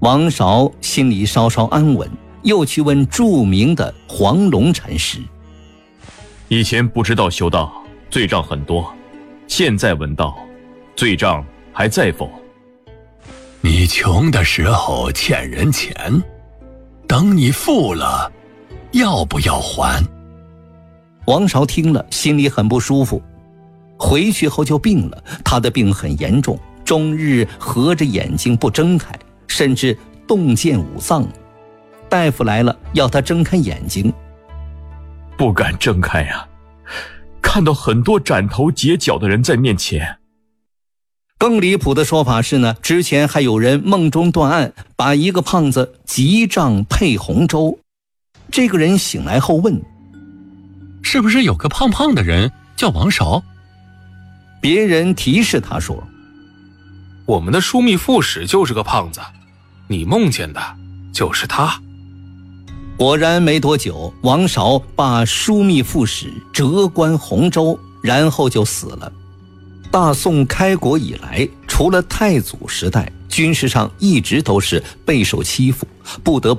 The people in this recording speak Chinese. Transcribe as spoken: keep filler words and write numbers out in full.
王韶心里稍稍安稳，又去问著名的黄龙禅师。 以前不知道修道，罪障很多，现在闻道，罪障还在否？ 你穷的时候欠人钱，等你富了，要不要还？ 王韶听了，心里很不舒服。回去后就病了，他的病很严重，终日合着眼睛不睁开，甚至洞见五脏。大夫来了，要他睁开眼睛， 不敢睁开呀、啊，看到很多斩头截脚的人在面前。 更离谱的说法是呢，之前还有人梦中断案，把一个胖子急杖配红粥。这个人醒来后问， 是不是有个胖胖的人叫王韶？ 别人提示他说， 我们的枢密副使就是个胖子，你梦见的就是他。 果然没多久，王韶把枢密副使折冠洪州，然后就死了。大宋开国以来，除了太祖时代，军事上一直都是备受欺负，不得不